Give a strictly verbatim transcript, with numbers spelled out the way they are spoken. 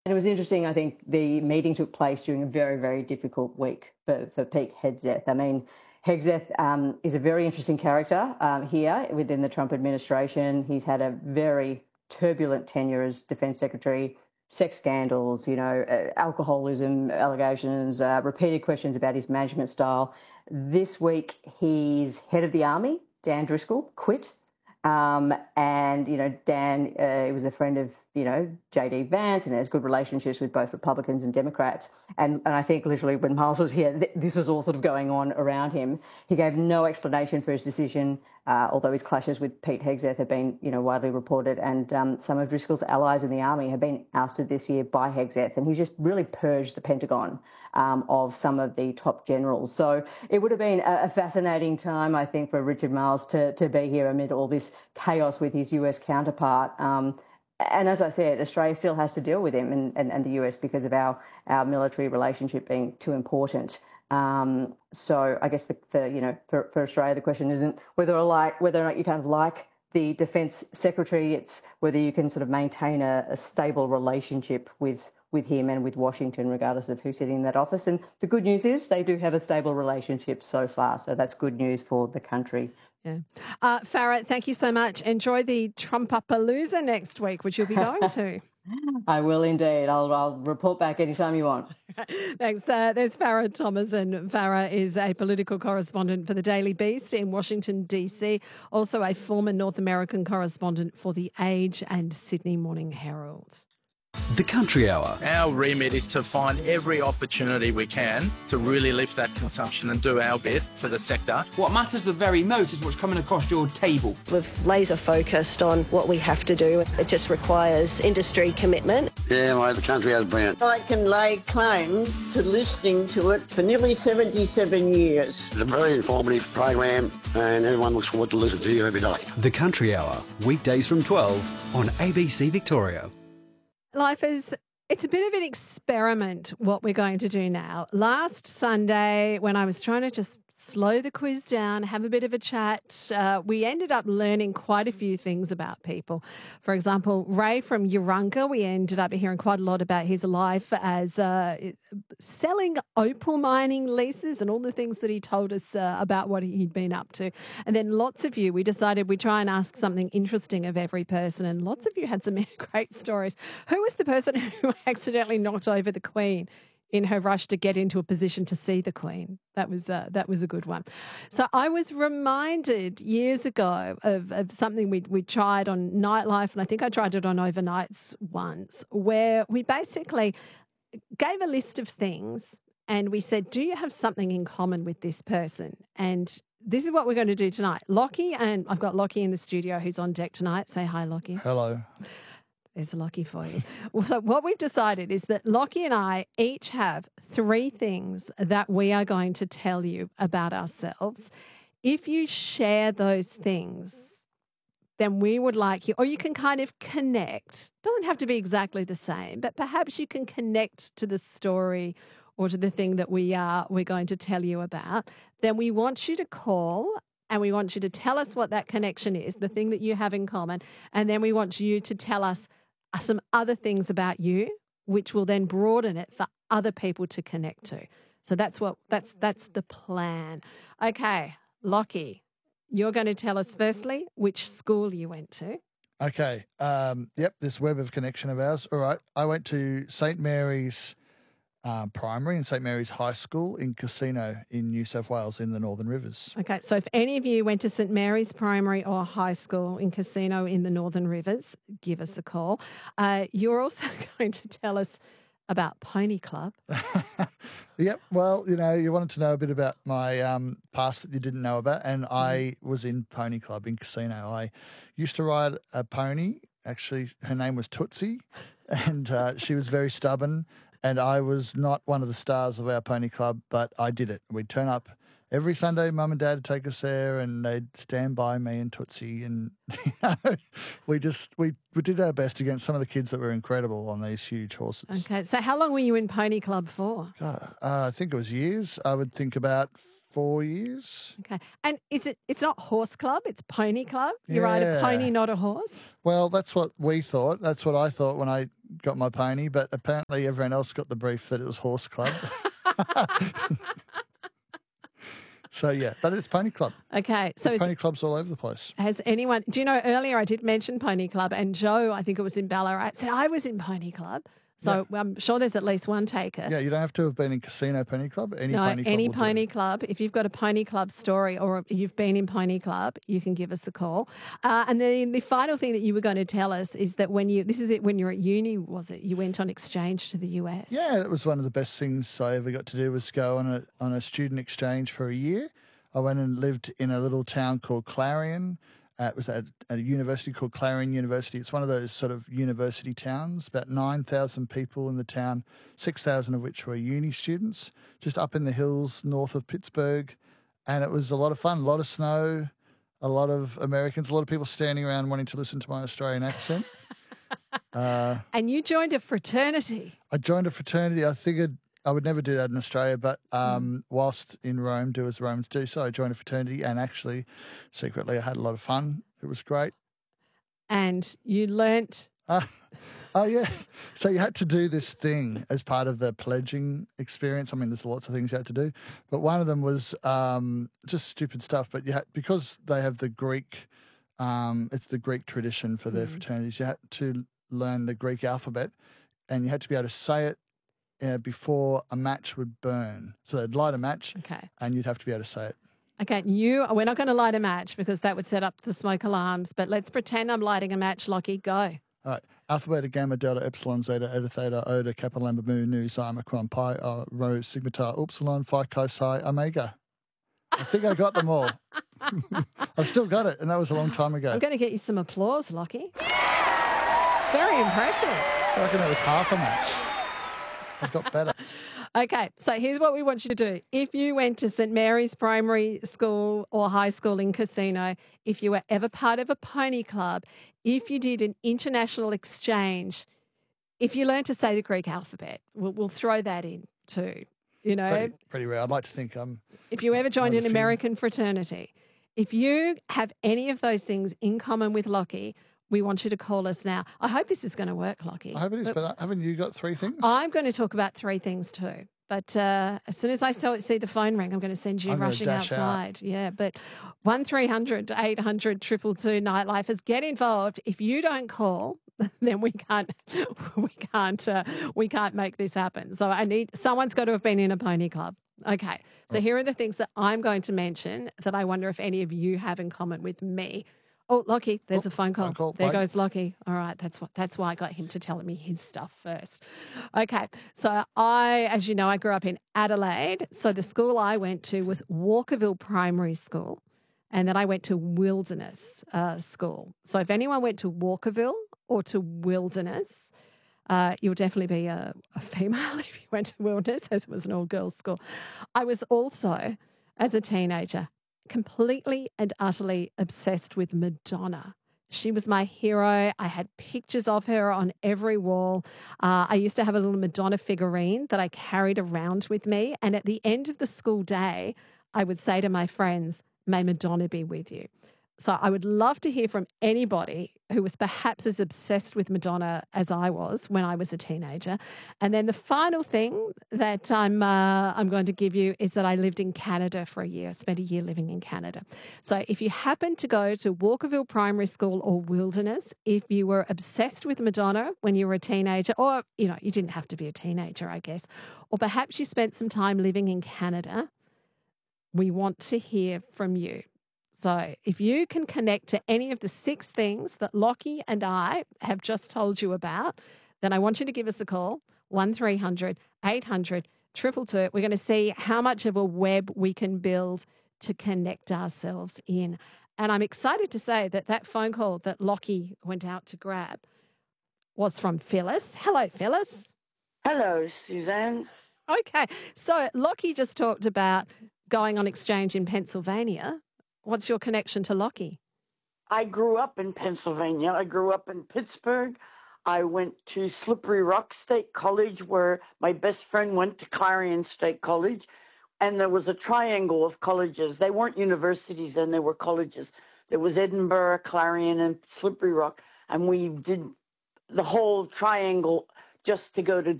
And it was interesting, I think the meeting took place during a very, very difficult week for, for Pete Hegseth. I mean, Hegseth um, is a very interesting character um, here within the Trump administration. He's had a very turbulent tenure as Defence Secretary, sex scandals, you know, uh, alcoholism allegations, uh, repeated questions about his management style. This week, he's head of the army, Dan Driscoll, quit. Um, and, you know, Dan uh, was a friend of, you know, J D Vance and has good relationships with both Republicans and Democrats. And, and I think literally when Miles was here, th- this was all sort of going on around him. He gave no explanation for his decision, uh, although his clashes with Pete Hegseth have been, you know, widely reported. And um, some of Driscoll's allies in the army have been ousted this year by Hegseth. And he's just really purged the Pentagon um, of some of the top generals. So it would have been a, a fascinating time, I think, for Richard Marles to, to be here amid all this chaos with his U S counterpart. Um, and as I said, Australia still has to deal with him and, and, and the U S because of our, our military relationship being too important. Um, so I guess the, the you know for, for Australia the question isn't whether or like whether or not you kind of like the Defence Secretary, it's whether you can sort of maintain a, a stable relationship with with him and with Washington, regardless of who's sitting in that office. And the good news is they do have a stable relationship so far, so that's good news for the country. Yeah. Uh, Farah, thank you so much. Enjoy the Trumpapalooza next week, which you'll be going to. I will indeed. I'll, I'll report back anytime you want. Thanks. Uh, there's Farah Thomas, and Farah is a political correspondent for the Daily Beast in Washington, D C, also a former North American correspondent for The Age and Sydney Morning Herald. The Country Hour. Our remit is to find every opportunity we can to really lift that consumption and do our bit for the sector. What matters the very most is what's coming across your table. We've laser focused on what we have to do. It just requires industry commitment. Yeah, mate, the country has brilliant. I can lay claim to listening to it for nearly seventy-seven years. It's a very informative program and everyone looks forward to listening to you every day. The Country Hour, weekdays from twelve on A B C Victoria. Lifers, it's a bit of an experiment what we're going to do now. Last Sunday, when I was trying to just slow the quiz down, have a bit of a chat, uh, we ended up learning quite a few things about people. For example, Ray from Urunga, we ended up hearing quite a lot about his life as uh, selling opal mining leases and all the things that he told us uh, about what he'd been up to. And then lots of you, we decided we'd try and ask something interesting of every person, and lots of you had some great stories. Who was the person who accidentally knocked over the Queen in her rush to get into a position to see the Queen? That was uh, that was a good one. So I was reminded years ago of, of something we we tried on Nightlife, and I think I tried it on Overnights once, where we basically gave a list of things and we said, do you have something in common with this person? And this is what we're going to do tonight. Lockie, and I've got Lockie in the studio who's on deck tonight. Say hi, Lockie. Hello. There's a Lockie for you. So what we've decided is that Lockie and I each have three things that we are going to tell you about ourselves. If you share those things, then we would like you, or you can kind of connect. Doesn't have to be exactly the same, but perhaps you can connect to the story or to the thing that we are we're going to tell you about. Then we want you to call and we want you to tell us what that connection is, the thing that you have in common, and then we want you to tell us some other things about you, which will then broaden it for other people to connect to. So that's what that's that's the plan. Okay, Lockie, you're going to tell us firstly which school you went to. Okay. Um, yep, this web of connection of ours. All right. I went to Saint Mary's um, Primary and Saint Mary's High School in Casino in New South Wales in the Northern Rivers. Okay, so if any of you went to Saint Mary's Primary or High School in Casino in the Northern Rivers, give us a call. Uh, you're also going to tell us about Pony Club. Yep. Well, you know, you wanted to know a bit about my um, past that you didn't know about, and I was in Pony Club in Casino. I used to ride a pony. Actually, her name was Tootsie, and uh, she was very stubborn. And I was not one of the stars of our pony club, but I did it. We'd turn up every Sunday, Mum and Dad would take us there, and they'd stand by me and Tootsie, and you know, we just we, we did our best against some of the kids that were incredible on these huge horses. Okay, so how long were you in Pony Club for? Uh, I think it was years. I would think about four years. Okay. And is it, it's not horse club, it's pony club? You Yeah. ride a pony, not a horse? Well, that's what we thought. That's what I thought when I got my pony, but apparently everyone else got the brief that it was horse club. So, yeah, but it's pony club. Okay. So There's is, pony clubs all over the place. has anyone, do you know, earlier I did mention pony club and Joe, I think it was in Ballarat, said I was in pony club. So I'm sure there's at least one taker. Yeah, you don't have to have been in Casino Pony Club. Any no, pony club any will do. pony club. If you've got a pony club story or you've been in pony club, you can give us a call. Uh, and then the final thing that you were going to tell us is that when you, this is it, when you were at uni, was it? You went on exchange to the U S. Yeah, that was one of the best things I ever got to do was go on a on a student exchange for a year. I went and lived in a little town called Clarion. Uh, it was at a university called Clarion University. It's one of those sort of university towns, about nine thousand people in the town, six thousand of which were uni students, just up in the hills north of Pittsburgh. And it was a lot of fun, a lot of snow, a lot of Americans, a lot of people standing around wanting to listen to my Australian accent. uh, and you joined a fraternity. I joined a fraternity. I figured I would never do that in Australia, but um, mm. whilst in Rome, do as Romans do. So I joined a fraternity and actually, secretly, I had a lot of fun. It was great. And you learnt... Uh, oh, yeah. So you had to do this thing as part of the pledging experience. I mean, there's lots of things you had to do, but one of them was um, just stupid stuff. But you had, because they have the Greek, um, it's the Greek tradition for their mm. fraternities, you had to learn the Greek alphabet and you had to be able to say it Uh, before a match would burn. So they'd light a match okay. and you'd have to be able to say it. Okay, you, we're not going to light a match because that would set up the smoke alarms, but let's pretend I'm lighting a match, Lockie. Go. All right. Alpha, beta, gamma, delta, epsilon, zeta, eta, theta, iota, kappa, lambda, mu, nu, xi, omicron, pi, uh, rho, sigma, tau, upsilon, phi, chi, psi, omega. I think I got them all. I've still got it, and that was a long time ago. I'm going to get you some applause, Lockie. Very impressive. I reckon that was half a match. I've got better. Okay, so here's what we want you to do. If you went to St Mary's Primary School or High School in Casino, if you were ever part of a pony club, if you did an international exchange, if you learned to say the Greek alphabet, we'll, we'll throw that in too, you know. Pretty, pretty rare. I'd like to think I'm... If you ever joined an American fraternity, if you have any of those things in common with Lockie, we want you to call us now. I hope this is going to work, Lockie. I hope it is, but haven't you got three things? I'm going to talk about three things too. But uh, as soon as I see the phone ring, I'm going to send you I'm rushing outside. Out. Yeah, but one three hundred eight hundred two two two Nightlifers, get involved. If you don't call, then we can't we can't uh, we can't make this happen. So I need someone's got to have been in a pony club. Okay, so oh. here are the things that I'm going to mention that I wonder if any of you have in common with me. Oh, Lockie, there's oh, a phone call. Phone call. There Wait. goes Lockie. All right, that's what that's why I got him to tell me his stuff first. Okay, so I, as you know, I grew up in Adelaide. So the school I went to was Walkerville Primary School, and then I went to Wilderness uh, School. So if anyone went to Walkerville or to Wilderness, uh, you'll definitely be a, a female if you went to Wilderness, as it was an all-girls school. I was also, as a teenager, completely and utterly obsessed with Madonna. She was my hero. I had pictures of her on every wall. Uh, I used to have a little Madonna figurine that I carried around with me. And at the end of the school day, I would say to my friends, "May Madonna be with you." So I would love to hear from anybody who was perhaps as obsessed with Madonna as I was when I was a teenager. And then the final thing that I'm uh, I'm going to give you is that I lived in Canada for a year. I spent a year living in Canada. So if you happen to go to Walkerville Primary School or Wilderness, if you were obsessed with Madonna when you were a teenager, or, you know, you didn't have to be a teenager, I guess, or perhaps you spent some time living in Canada, we want to hear from you. So if you can connect to any of the six things that Lockie and I have just told you about, then I want you to give us a call, one three hundred eight hundred two two two. We're going to see how much of a web we can build to connect ourselves in. And I'm excited to say that that phone call that Lockie went out to grab was from Phyllis. Hello, Phyllis. Hello, Suzanne. Okay, so Lockie just talked about going on exchange in Pennsylvania. What's your connection to Lockie? I grew up in Pennsylvania. I grew up in Pittsburgh. I went to Slippery Rock State College, where my best friend went to Clarion State College. and there was a triangle of colleges. They weren't universities then, they were colleges. There was Edinburgh, Clarion, and Slippery Rock, and we did the whole triangle just to go to